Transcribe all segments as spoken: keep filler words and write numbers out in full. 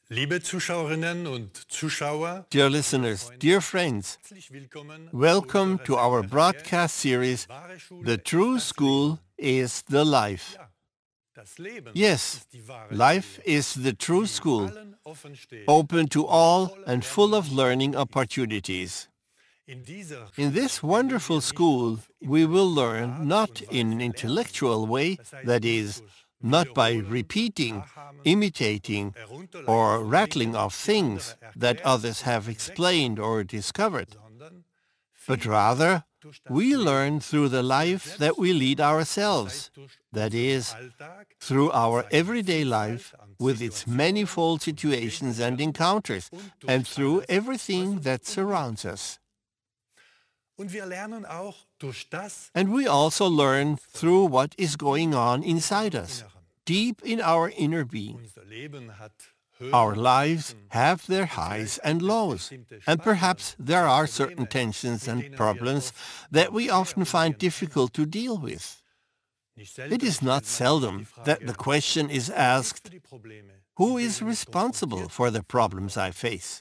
Liebe Zuschauerinnen und Zuschauer, Dear listeners, dear friends, herzlich willkommen welcome zu to unserer our Sendereihe broadcast series, Wahre Schule The ist True das School Leben. is the Life. Ja, das Leben Yes, ist die wahre life Schule, is the true die school, allen offen steht open to und all voller and full of learning Lernmöglichkeiten ist. opportunities. In dieser In Schule this werden wir wonderful nicht school, auf we will intellektuelle learn Art not und in an Weise lernen, intellectual way, das heißt that nicht is, durch not by Wiederholen, repeating, Nachahmen imitating, oder Herunterleiern or von rattling Dingen, of die things andere that erklärt others und have entdeckt explained haben, or discovered, sondern but vielmehr rather durch das we Leben, learn through the das wir life selbst that we lead führen, das ourselves, heißt durch that unseren is, Alltag through mit our seiner everyday Vielfalt life an with its Situationen manifold und situations and Begegnungen encounters, und durch and through alles, was everything uns that umgibt. surrounds us. Und wir lernen auch durch das And we also learn through what is going on inside unserem us, Inneren. deep in our inner being. Unser Leben hat Höhen Our und lives Tiefen. have their Und highs vielleicht and gibt es lows, bestimmte and Spannungen perhaps there und are certain Probleme, tensions mit and denen wir problems oft that nur we schwer often find umgehen können. difficult to deal with. Nicht It selten is not stellt man sich die seldom that Frage, the question is wer trägt asked, für die Probleme, who mit is denen ich responsible konfrontiert for the bin, problems I verantwortlich? face?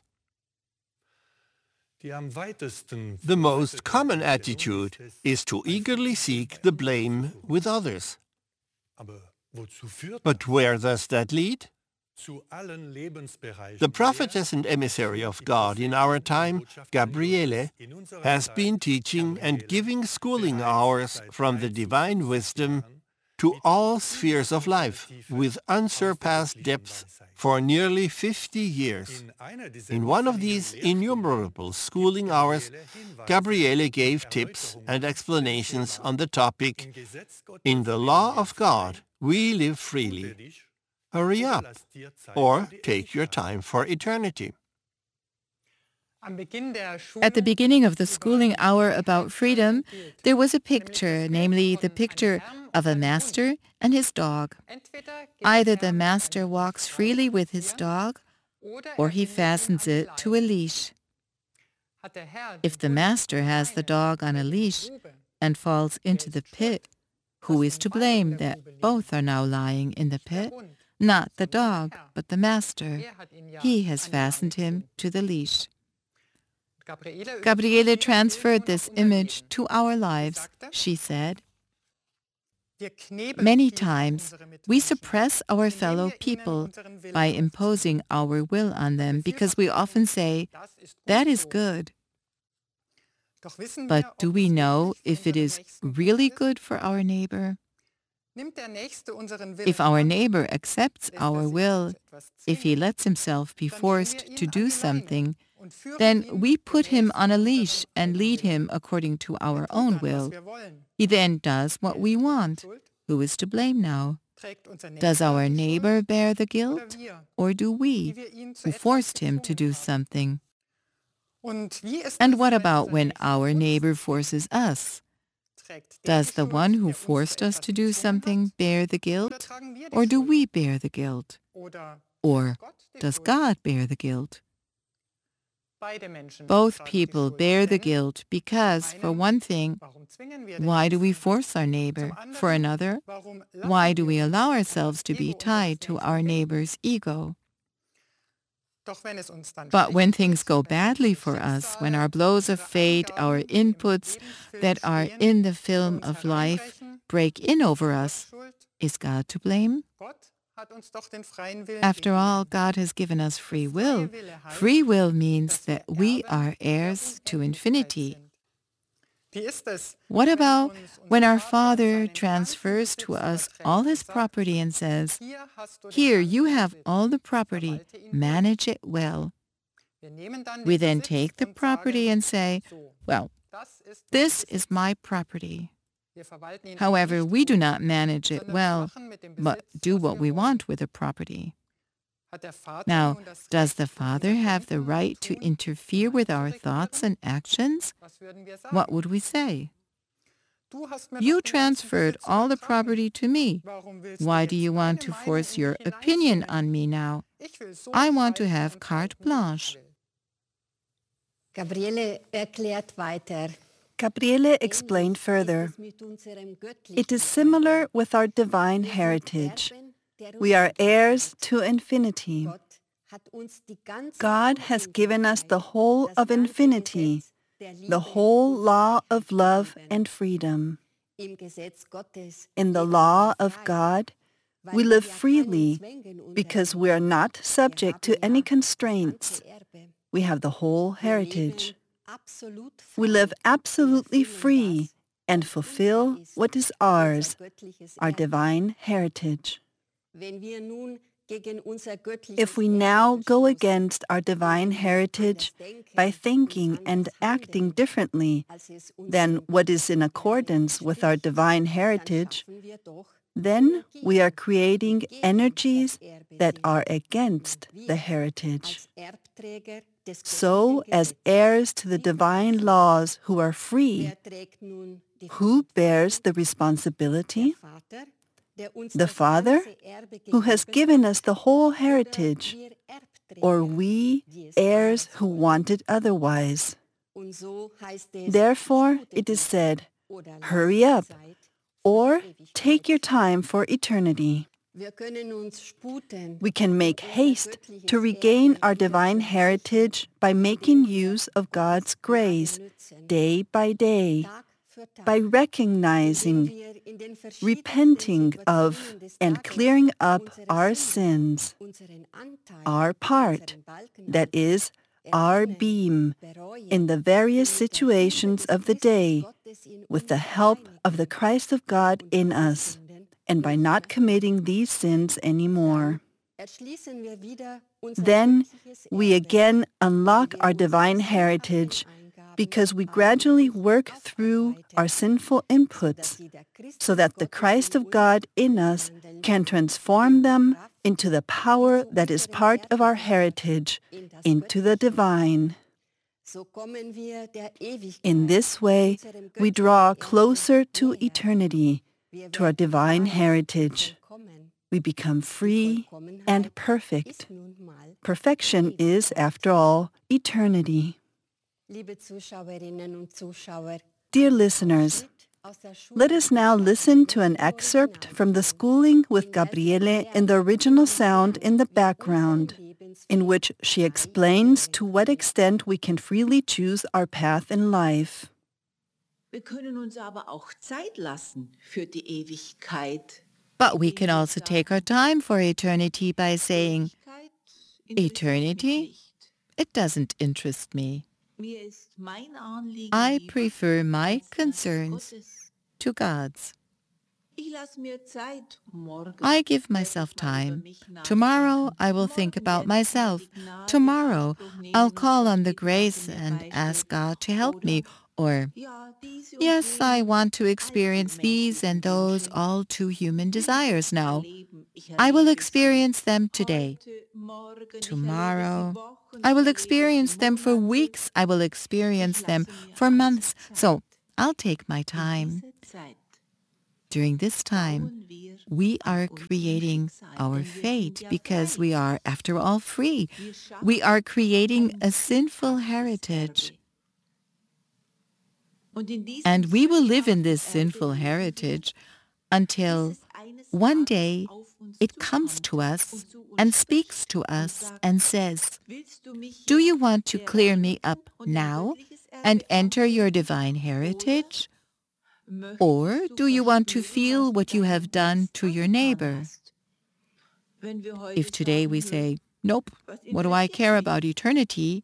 Die am weitesten The most verbreitete common Einstellung attitude ist es, is to bei eagerly vielen seek bei the anderen blame zu suchen. with others. Aber wozu führt But das? where does that lead? Zu allen Lebensbereichen. The Wer prophetess and oder emissary wer of die God in our Prophetin und time, Botschafterin Gabriele, Gottes in unserer has Zeit, been teaching and Gabriele, giving schooling bereits hours seit from the divine dreitausendfünfhundert wisdom Jahren to mit all spheres of life unbekannter Tiefe with aus der unsurpassed göttlichen depth Weisheit. for nearly fifty years. In einer dieser In one of unzähligen these Lehrstunden innumerable gibt schooling hours, Gabriele Hinweise Gabriele und gave tips Erläuterungen and zu dem explanations Thema, on the topic, im Gesetz Gottes in the leben law wir of frei, God, we live tue freely. dich, Hurry oder up, lass dir Zeit für or die take your Ewigkeit. time for eternity. At the beginning of the schooling hour about freedom, there was a picture, namely the picture of a master and his dog. Either the master walks freely with his dog, or he fastens it to a leash. If the master has the dog on a leash and falls into the pit, who is to blame that both are now lying in the pit? Not the dog, but the master. He has fastened him to the leash. Gabriele transferred this image to our lives. She said, many times we suppress our fellow people by imposing our will on them because we often say, that is good. But do we know if it is really good for our neighbor? If our neighbor accepts our will, if he lets himself be forced to do something, then we put him on a leash and lead him according to our own will. He then does what we want. Who is to blame now? Does our neighbor bear the guilt, or do we, who forced him to do something? And what about when our neighbor forces us? Does the one who forced us to do something bear the guilt, or do we bear the guilt? Or does God bear the guilt? Both people bear the guilt because, for one thing, why do we force our neighbor? For another, why do we allow ourselves to be tied to our neighbor's ego? But when things go badly for us, when our blows of fate, our inputs that are in the film of life break in over us, is God to blame? After all, God has given us free will. Free will means that we are heirs to infinity. What about when our Father transfers to us all his property and says, here, you have all the property, manage it well. We then take the property and say, well, this is my property. However, we do not manage it well, but do what we want with the property. Now, does the Father have the right to interfere with our thoughts and actions? What would we say? You transferred all the property to me. Why do you want to force your opinion on me now? I want to have carte blanche. Gabriele erklärt weiter. Gabriele explained further. It is similar with our divine heritage. We are heirs to infinity. God has given us the whole of infinity, the whole law of love and freedom. In the law of God, we live freely because we are not subject to any constraints. We have the whole heritage. We live absolutely free and fulfill what is ours, our divine heritage. If we now go against our divine heritage by thinking and acting differently than what is in accordance with our divine heritage, then we are creating energies that are against the heritage. So, as heirs to the divine laws who are free, who bears the responsibility? The Father, who has given us the whole heritage, or we, heirs who want it otherwise. Therefore, it is said, hurry up, or take your time for eternity. We can make haste to regain our divine heritage by making use of God's grace day by day, by recognizing, repenting of, and clearing up our sins, our part, that is, our beam, in the various situations of the day, with the help of the Christ of God in us, and by not committing these sins anymore. Then we again unlock our divine heritage because we gradually work through our sinful inputs so that the Christ of God in us can transform them into the power that is part of our heritage, into the divine. In this way, we draw closer to eternity, to our divine heritage. We become free and perfect. Perfection is, after all, eternity. Dear listeners, let us now listen to an excerpt from the Schooling with Gabriele in the original sound in the background, in which she explains to what extent we can freely choose our path in life. But we can also take our time for eternity by saying, eternity? It doesn't interest me. I prefer my concerns to God's. I give myself time. Tomorrow I will think about myself. Tomorrow I'll call on the grace and ask God to help me. Or, yes, I want to experience these and those all too human desires now. I will experience them today. Tomorrow, I will experience them for weeks. I will experience them for months. So I'll take my time. During this time, we are creating our fate because we are, after all, free. We are creating a sinful heritage. And we will live in this sinful heritage until one day it comes to us and speaks to us and says, do you want to clear me up now and enter your divine heritage? Or do you want to feel what you have done to your neighbor? If today we say, nope, what do I care about eternity?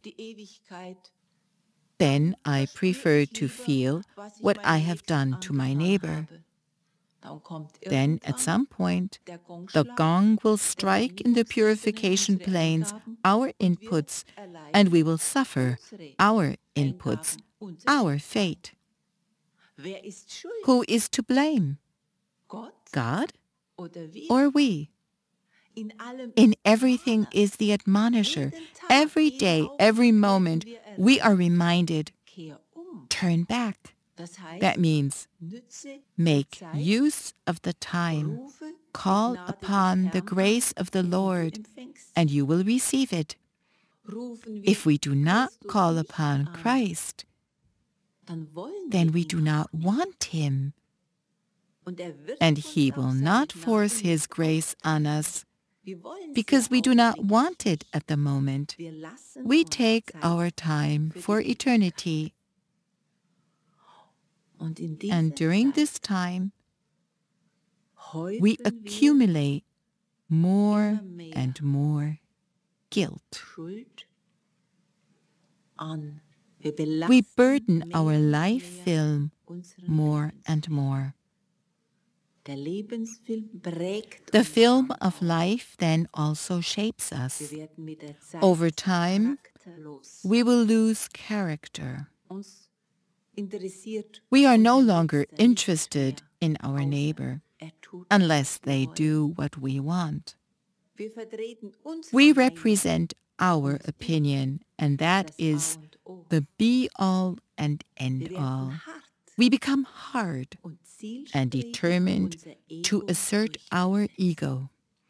Then I prefer to feel what I have done to my neighbor. Then at some point, the gong will strike in the purification planes our inputs, and we will suffer our inputs, our fate. Who is to blame? God or we? In everything is the admonisher. Every day, every moment, we are reminded, turn back. That means make use of the time. Call upon the grace of the Lord, and you will receive it. If we do not call upon Christ, then we do not want Him, and He will not force His grace on us. because we do not want it at the moment. We take our time for eternity. And during this time, we accumulate more and more guilt. We burden our life film more and more. The film of life then also shapes us. Over time, we will lose character. We are no longer interested in our neighbor unless they do what we want. We represent our opinion, and that is the be-all and end-all. We become hard and determined to assert our ego.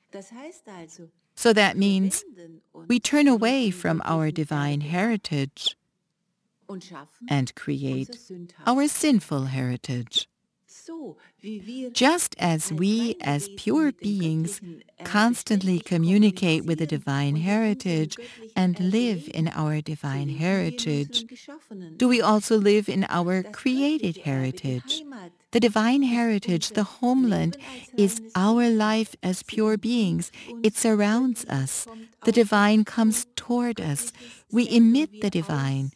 So that means we turn away from our divine heritage and create our sinful heritage. Just as we as pure beings constantly communicate with the divine heritage and live in our divine heritage, do we also live in our created heritage. The divine heritage, the homeland, is our life as pure beings. It surrounds us. The divine comes toward us. We emit the divine.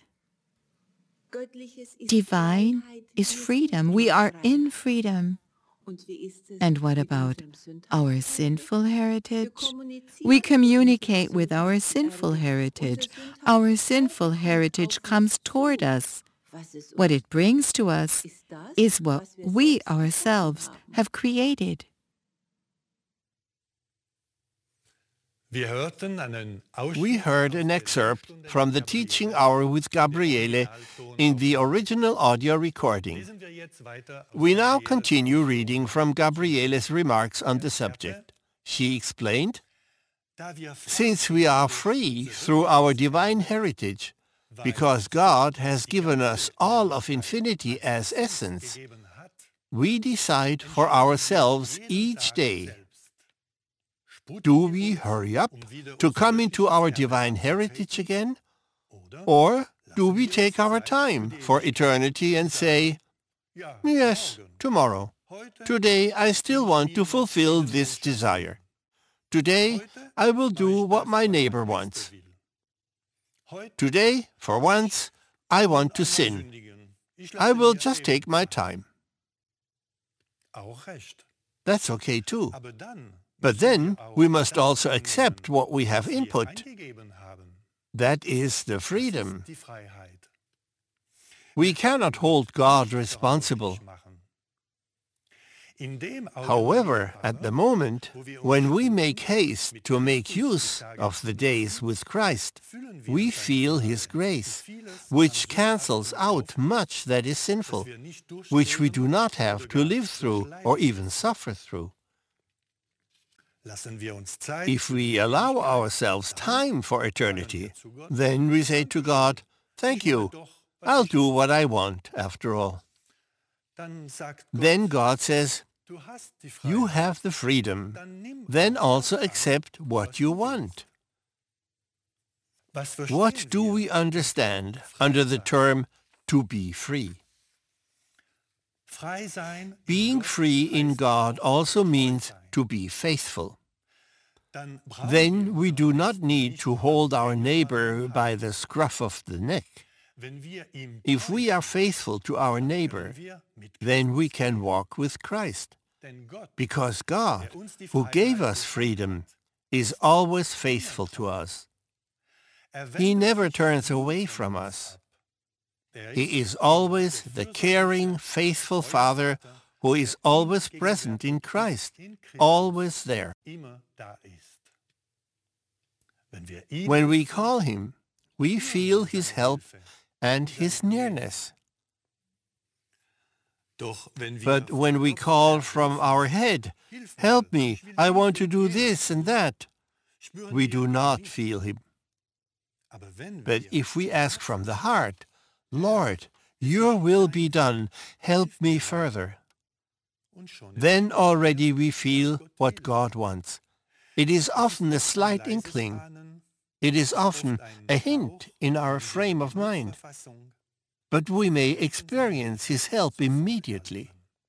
Divine is freedom. We are in freedom. And what about our sinful heritage? We communicate with our sinful heritage. Our sinful heritage comes toward us. What it brings to us is what we ourselves have created. We heard an excerpt from the teaching hour with Gabriele in the original audio recording. We now continue reading from Gabriele's remarks on the subject. She explained, "Since we are free through our divine heritage, because God has given us all of infinity as essence, we decide for ourselves each day. Do we hurry up to come into our divine heritage again? Or do we take our time for eternity and say, yes, tomorrow. Today I still want to fulfill this desire. Today I will do what my neighbor wants. Today, for once, I want to sin. I will just take my time." That's okay too. But then we must also accept what we have input. That is the freedom. We cannot hold God responsible. However, at the moment, when we make haste to make use of the days with Christ, we feel His grace, which cancels out much that is sinful, which we do not have to live through or even suffer through. If we allow ourselves time for eternity, then we say to God, "Thank you, I'll do what I want after all." Then God says, "You have the freedom, then also accept what you want." What do we understand under the term "to be free"? Being free in God also means to be faithful. Then we do not need to hold our neighbor by the scruff of the neck. If we are faithful to our neighbor, then we can walk with Christ, because God, who gave us freedom, is always faithful to us. He never turns away from us. He is always the caring, faithful Father who is always present in Christ, always there. When we call Him, we feel His help and His nearness. But when we call from our head, "Help me, I want to do this and that," we do not feel Him. But if we ask from the heart, "Lord, your will be done, help me further," then already we feel what God wants. It is often a slight inkling. It is often a hint in our frame of mind. But we may experience His help immediately.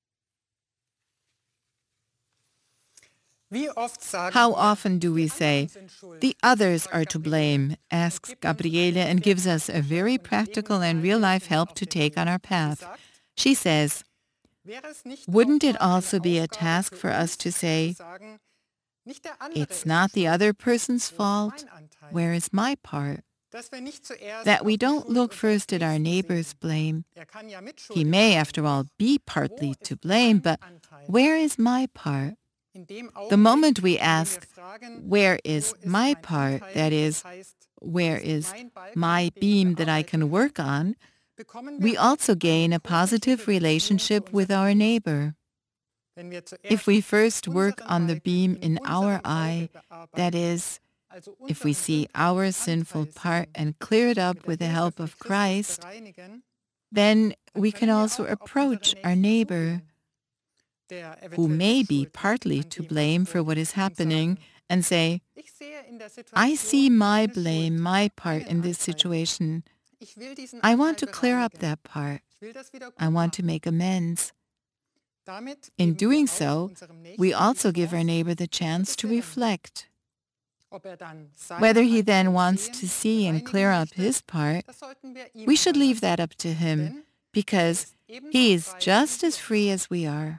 How often do we say, "The others are to blame," asks Gabriele and gives us a very practical and real-life help to take on our path. She says, wouldn't it also be a task for us to say, "It's not the other person's fault, where is my part?" That we don't look first at our neighbor's blame. He may, after all, be partly to blame, but where is my part? The moment we ask, where is my part, that is, where is my beam that I can work on, we also gain a positive relationship with our neighbor. If we first work on the beam in our eye, that is, if we see our sinful part and clear it up with the help of Christ, then we can also approach our neighbor, who may be partly to blame for what is happening, and say, "I see my blame, my part in this situation. I want to clear up that part. I want to make amends." In doing so, we also give our neighbor the chance to reflect. Whether he then wants to see and clear up his part, we should leave that up to him, because he is just as free as we are.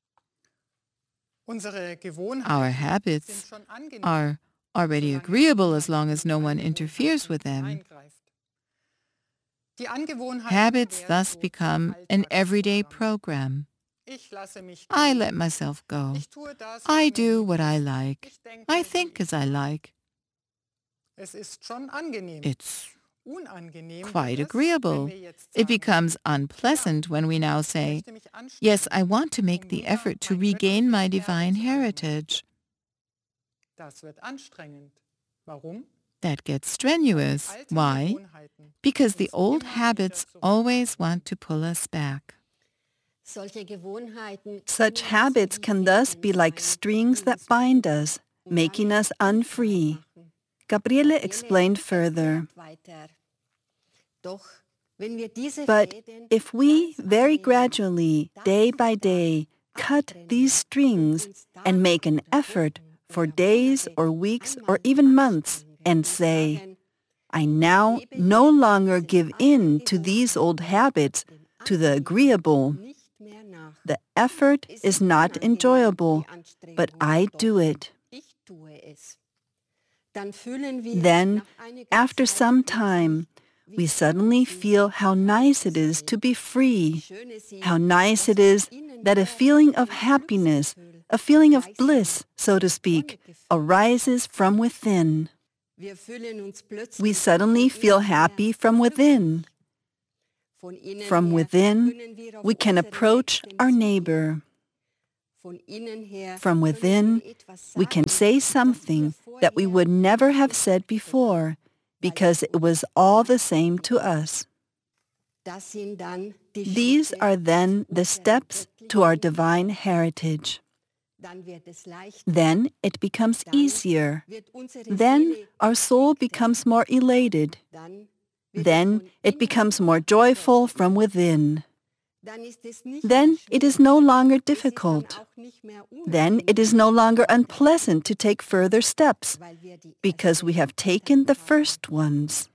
Our habits are already agreeable as long as no one interferes with them. Habits thus become an everyday program. I let myself go. I do what I like. I think as I like. It's quite agreeable. It becomes unpleasant when we now say, "Yes, I want to make the effort to regain my divine heritage." That gets strenuous. Why? Because the old habits always want to pull us back. Such habits can thus be like strings that bind us, making us unfree. Gabriele explained further. But if we very gradually, day by day, cut these strings and make an effort for days or weeks or even months and say, "I now no longer give in to these old habits, to the agreeable. The effort is not enjoyable, but I do it." Then, after some time, we suddenly feel how nice it is to be free, how nice it is that a feeling of happiness, a feeling of bliss, so to speak, arises from within. We suddenly feel happy from within. From within, we can approach our neighbor. From within, we can say something that we would never have said before, because it was all the same to us. These are then the steps to our divine heritage. Then it becomes easier. Then our soul becomes more elated. Then it becomes more joyful from within. Then it is no longer difficult. Then it is no longer unpleasant to take further steps, because we have taken the first ones.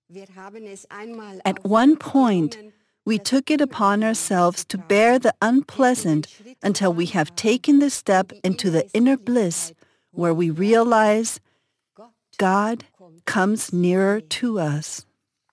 At one point, we took it upon ourselves to bear the unpleasant until we have taken the step into the inner bliss, where we realize God comes nearer to us.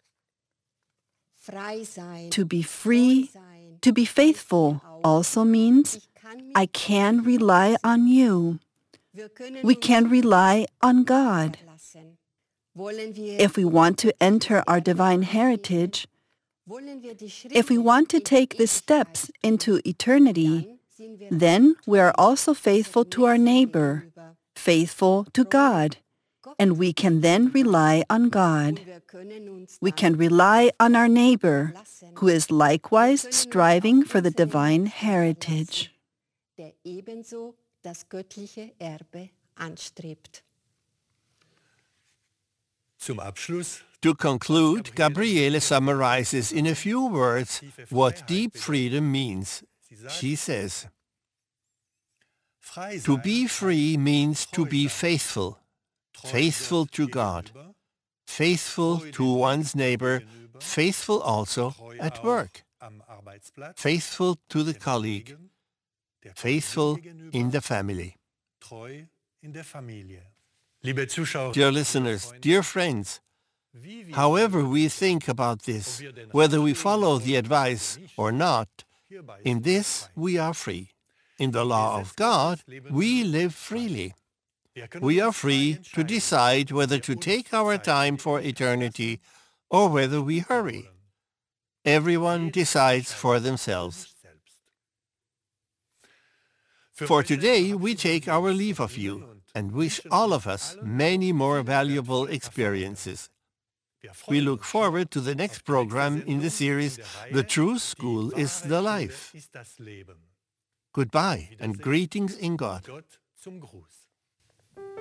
To be free, to be faithful also means I can rely on you. We can rely on God. If we want to enter our divine heritage, if we want to take the steps into eternity, then we are also faithful to our neighbor, faithful to God, and we can then rely on God. We can rely on our neighbor, who is likewise striving for the divine heritage. anstrebt. Zum Abschluss To conclude, Gabriele summarizes in a few words what deep freedom means. She says, to be free means to be faithful, faithful to God, faithful to one's neighbor, faithful also at work, faithful to the colleague, faithful in the family. Dear listeners, dear friends, however we think about this, whether we follow the advice or not, in this we are free. In the law of God, we live freely. We are free to decide whether to take our time for eternity or whether we hurry. Everyone decides for themselves. For today, we take our leave of you and wish all of us many more valuable experiences. We look forward to the next program in the series, The True School is the Life. Goodbye and greetings in God.